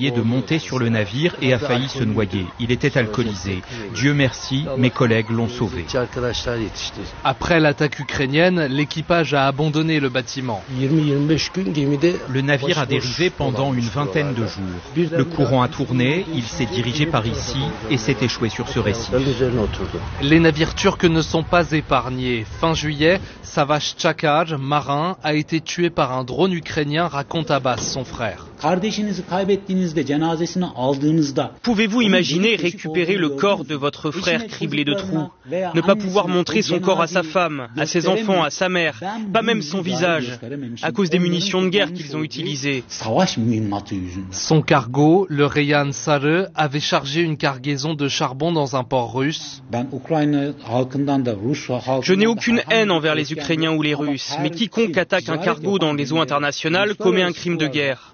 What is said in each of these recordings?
essayé de monter sur le navire et a failli se noyer. Il était alcoolisé. Dieu merci, mes collègues l'ont sauvé. Après l'attaque ukrainienne, l'équipage a abandonné le bâtiment. Le navire a dérivé pendant une vingtaine de jours. Le courant a tourné, il s'est dirigé par ici et s'est échoué sur ce récif. Les navires turcs ne sont pas épargnés. Fin juillet, Savaş Çakar, marin, a été tué par un drone ukrainien, raconte Abbas, son frère. Pouvez-vous imaginer récupérer le corps de votre frère criblé de trous, ne pas pouvoir montrer son corps à sa femme, à ses enfants, à sa mère, pas même son visage, à cause des munitions de guerre qu'ils ont utilisées. Son cargo, le Reyhan Sarı, avait chargé une cargaison de charbon dans un port russe. Je n'ai aucune haine envers les Ukrainiens ou les Russes, mais quiconque attaque un cargo dans les eaux internationales commet un crime de guerre.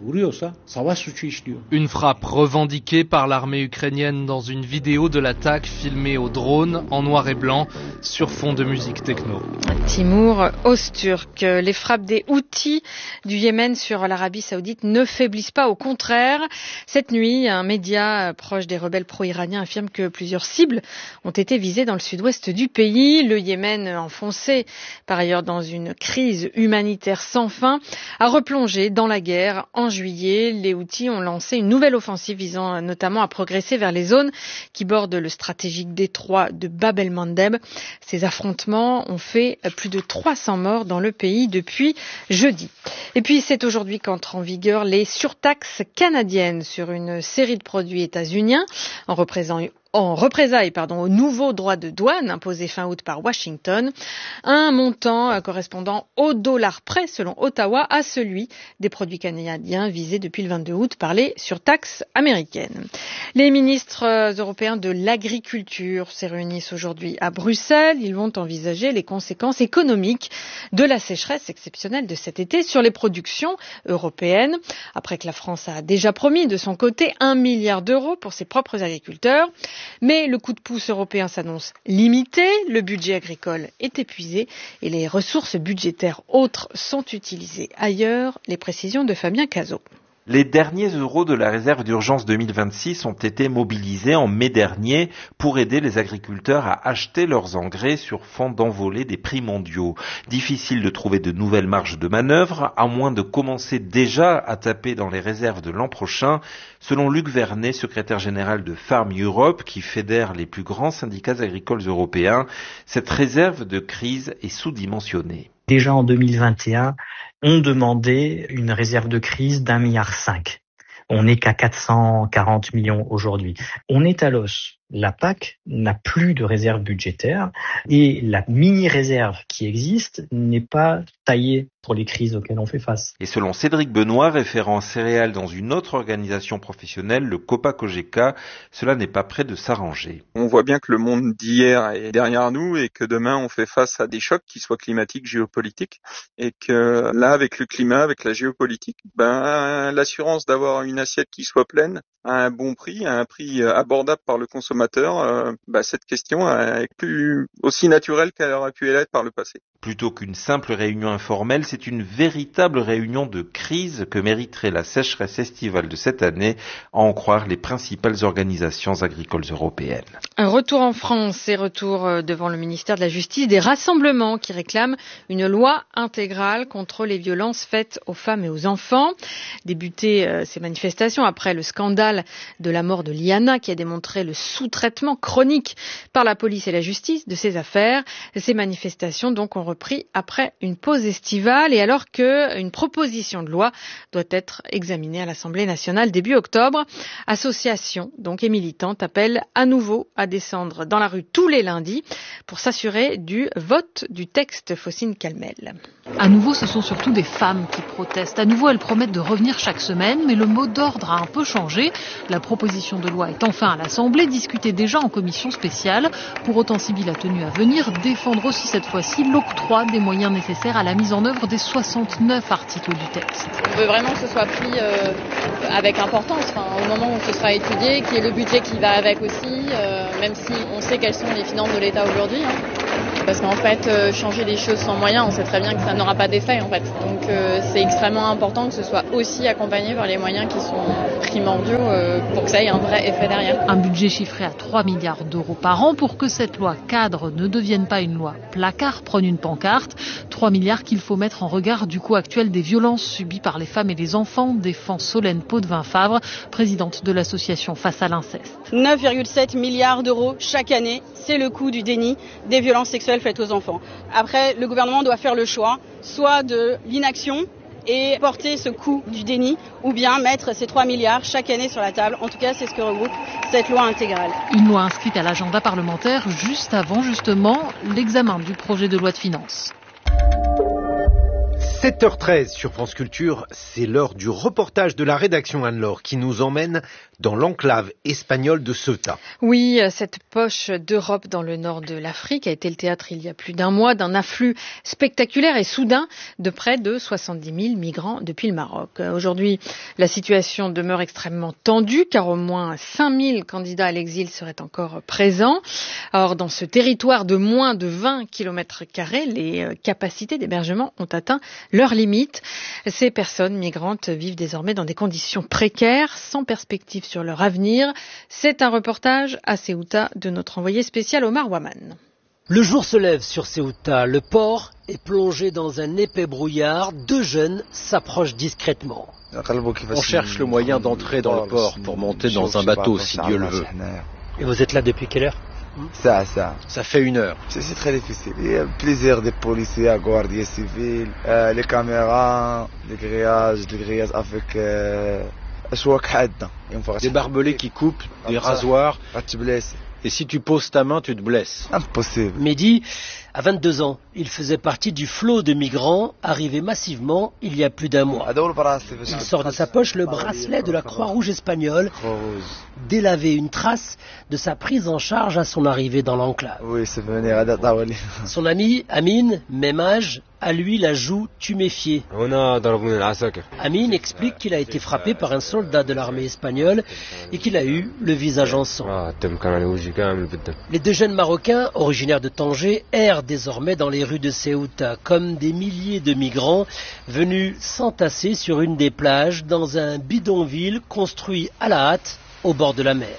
Une frappe revendiquée par l'armée ukrainienne dans une vidéo de l'attaque filmée au drone en noir et blanc sur fond de musique techno. Timur Öztürk, les frappes des Houthis du Yémen sur l'Arabie Saoudite ne faiblissent pas, au contraire. Cette nuit, un média proche des rebelles pro-iraniens affirme que plusieurs cibles ont été visées dans le sud-ouest du pays. Le Yémen, enfoncé par ailleurs dans une crise humanitaire sans fin, a replongé dans la guerre en juillet. Les Houthis ont lancé une nouvelle offensive visant notamment à progresser vers les zones qui bordent le stratégique détroit de Bab el-Mandeb. Ces affrontements ont fait plus de 300 morts dans le pays depuis jeudi. Et puis c'est aujourd'hui qu'entrent en vigueur les surtaxes canadiennes sur une série de produits états-uniens en représailles au nouveau droit de douane imposé fin août par Washington, un montant correspondant au dollar près, selon Ottawa, à celui des produits canadiens visés depuis le 22 août par les surtaxes américaines. Les ministres européens de l'agriculture se réunissent aujourd'hui à Bruxelles. Ils vont envisager les conséquences économiques de la sécheresse exceptionnelle de cet été sur les productions européennes, après que la France a déjà promis de son côté 1 milliard d'euros pour ses propres agriculteurs. Mais le coup de pouce européen s'annonce limité, le budget agricole est épuisé et les ressources budgétaires autres sont utilisées ailleurs. Les précisions de Fabien Cazot. Les derniers euros de la réserve d'urgence 2026 ont été mobilisés en mai dernier pour aider les agriculteurs à acheter leurs engrais sur fond d'envolée des prix mondiaux. Difficile de trouver de nouvelles marges de manœuvre, à moins de commencer déjà à taper dans les réserves de l'an prochain, selon Luc Vernet, secrétaire général de Farm Europe, qui fédère les plus grands syndicats agricoles européens. Cette réserve de crise est sous-dimensionnée. Déjà en 2021, on demandait une réserve de crise d'1,5 milliard. On n'est qu'à 440 millions aujourd'hui. On est à l'os. La PAC n'a plus de réserve budgétaire et la mini-réserve qui existe n'est pas taillée pour les crises auxquelles on fait face. Et selon Cédric Benoît, référent céréales dans une autre organisation professionnelle, le COPA-COGECA, cela n'est pas près de s'arranger. On voit bien que le monde d'hier est derrière nous et que demain on fait face à des chocs, qu'ils soient climatiques, géopolitiques, et que là, avec le climat, avec la géopolitique, l'assurance d'avoir une assiette qui soit pleine à un bon prix, à un prix abordable par le consommateur, cette question est plus aussi naturelle qu'elle aurait pu l'être par le passé. Plutôt qu'une simple réunion informelle, c'est une véritable réunion de crise que mériterait la sécheresse estivale de cette année, à en croire les principales organisations agricoles européennes. Un retour en France et retour devant le ministère de la Justice des rassemblements qui réclament une loi intégrale contre les violences faites aux femmes et aux enfants. Débutées ces manifestations après le scandale de la mort de Liana qui a démontré le sous-traitement chronique par la police et la justice de ces affaires. Ces manifestations donc ont repris après une pause estivale et alors qu'une proposition de loi doit être examinée à l'Assemblée nationale début octobre. Associations donc et militantes appellent à nouveau à descendre dans la rue tous les lundis pour s'assurer du vote du texte. Faucine Calmel. À nouveau, ce sont surtout des femmes qui protestent. À nouveau, elles promettent de revenir chaque semaine, mais le mot d'ordre a un peu changé. La proposition de loi est enfin à l'Assemblée, discutée déjà en commission spéciale. Pour autant, Sybille a tenu à venir défendre aussi cette fois-ci l'octroi des moyens nécessaires à la mise en œuvre des 69 articles du texte. On veut vraiment que ce soit pris avec importance, au moment où ce sera étudié, qu'il y ait le budget qui va avec aussi, même si on sait quelles sont les finances de l'État aujourd'hui. Parce qu'en fait, changer les choses sans moyens, on sait très bien que ça n'aura pas d'effet en fait. Donc c'est extrêmement important que ce soit aussi accompagné par les moyens qui sont primordiaux pour que ça ait un vrai effet derrière. Un budget chiffré à 3 milliards d'euros par an pour que cette loi cadre ne devienne pas une loi placard, prône une pancarte. 3 milliards qu'il faut mettre en regard du coût actuel des violences subies par les femmes et les enfants, défend Solène Potvin-Favre, présidente de l'association Face à l'inceste. 9,7 milliards d'euros chaque année, c'est le coût du déni des violences sexuelles faites aux enfants. Après, le gouvernement doit faire le choix, soit de l'inaction et porter ce coût du déni, ou bien mettre ces 3 milliards chaque année sur la table. En tout cas, c'est ce que regroupe cette loi intégrale. Une loi inscrite à l'agenda parlementaire juste avant, justement, l'examen du projet de loi de finances. 7h13 sur France Culture, c'est l'heure du reportage de la rédaction Anne-Laure qui nous emmène dans l'enclave espagnole de Ceuta. Oui, cette poche d'Europe dans le nord de l'Afrique a été le théâtre il y a plus d'un mois d'un afflux spectaculaire et soudain de près de 70 000 migrants depuis le Maroc. Aujourd'hui, la situation demeure extrêmement tendue car au moins 5 000 candidats à l'exil seraient encore présents. Or, dans ce territoire de moins de 20 km², les capacités d'hébergement ont atteint leurs limites. Ces personnes migrantes vivent désormais dans des conditions précaires, sans perspective sur leur avenir. C'est un reportage à Ceuta de notre envoyé spécial Omar Waman. Le jour se lève sur Ceuta. Le port est plongé dans un épais brouillard. 2 jeunes s'approchent discrètement. On cherche le moyen d'entrer dans le port pour monter dans un bateau, si Dieu le veut. Et vous êtes là depuis quelle heure ? Ça fait 1 heure. C'est très difficile. Il y a plusieurs des policiers, gardiens civils, les caméras, les grillages avec des barbelés qui coupent, des rasoirs. Et si tu poses ta main, tu te blesses. Impossible. Mehdi a 22 ans. Il faisait partie du flot de migrants arrivés massivement il y a plus d'un mois. Il sort de sa poche le bracelet de la Croix-Rouge espagnole, délavé, une trace de sa prise en charge à son arrivée dans l'enclave. Oui, c'est venu. Son ami Amine, même âge, a lui la joue tuméfiée. Amine explique qu'il a été frappé par un soldat de l'armée espagnole et qu'il a eu le visage en sang. Les 2 jeunes Marocains, originaires de Tanger, errent désormais dans les rues de Ceuta, comme des milliers de migrants venus s'entasser sur une des plages dans un bidonville construit à la hâte au bord de la mer.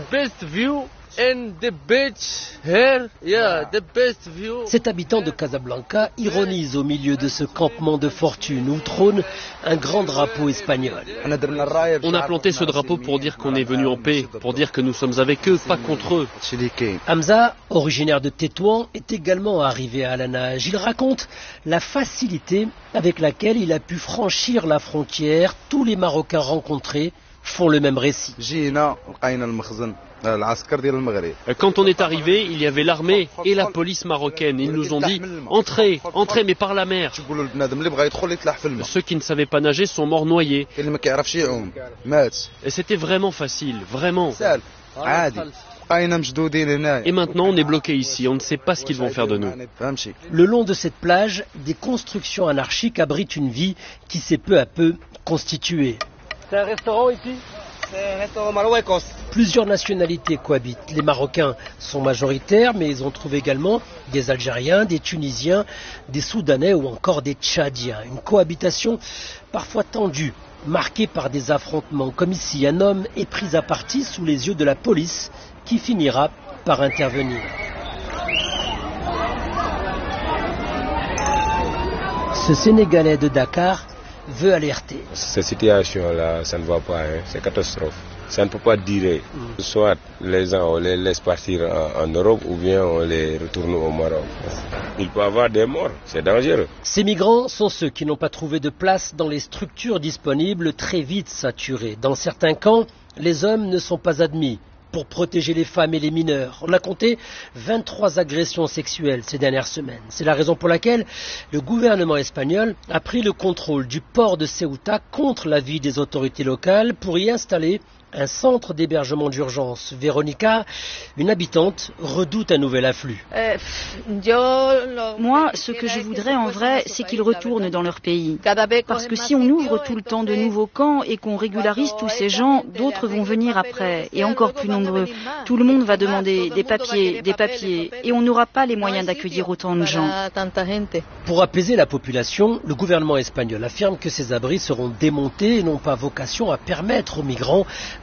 Cet habitant de Casablanca ironise au milieu de ce campement de fortune où trône un grand drapeau espagnol. On a planté ce drapeau pour dire qu'on est venu en paix, pour dire que nous sommes avec eux, pas contre eux. Hamza, originaire de Tétouan, est également arrivé à la nage. Il raconte la facilité avec laquelle il a pu franchir la frontière. Tous les Marocains rencontrés font le même récit. Quand on est arrivé, il y avait l'armée et la police marocaine. Ils nous ont dit « Entrez, entrez, mais par la mer ». Ceux qui ne savaient pas nager sont morts noyés. Et c'était vraiment facile, vraiment. Et maintenant, on est bloqué ici. On ne sait pas ce qu'ils vont faire de nous. Le long de cette plage, des constructions anarchiques abritent une vie qui s'est peu à peu constituée. C'est un restaurant ici ? C'est un restaurant marocain. Plusieurs nationalités cohabitent. Les Marocains sont majoritaires, mais ils ont trouvé également des Algériens, des Tunisiens, des Soudanais ou encore des Tchadiens. Une cohabitation parfois tendue, marquée par des affrontements. Comme ici, un homme est pris à partie sous les yeux de la police qui finira par intervenir. Ce Sénégalais de Dakar veut alerter. Cette situation-là, ça ne va pas, c'est catastrophe. Ça ne peut pas durer. Soit les gens, on les laisse partir en Europe ou bien on les retourne au Maroc. Il peut y avoir des morts, c'est dangereux. Ces migrants sont ceux qui n'ont pas trouvé de place dans les structures disponibles, très vite saturées. Dans certains camps, les hommes ne sont pas admis pour protéger les femmes et les mineurs. On a compté 23 agressions sexuelles ces dernières semaines. C'est la raison pour laquelle le gouvernement espagnol a pris le contrôle du port de Ceuta contre l'avis des autorités locales pour y installer un centre d'hébergement d'urgence. Véronica, une habitante, redoute un nouvel afflux. Moi, ce que je voudrais en vrai, c'est qu'ils retournent dans leur pays. Parce que si on ouvre tout le temps de nouveaux camps et qu'on régularise tous ces gens, d'autres vont venir après, et encore plus nombreux. Tout le monde va demander des papiers, et on n'aura pas les moyens d'accueillir autant de gens. Pour apaiser la population, le gouvernement espagnol affirme que ces abris seront démontés et n'ont pas vocation à permettre aux migrants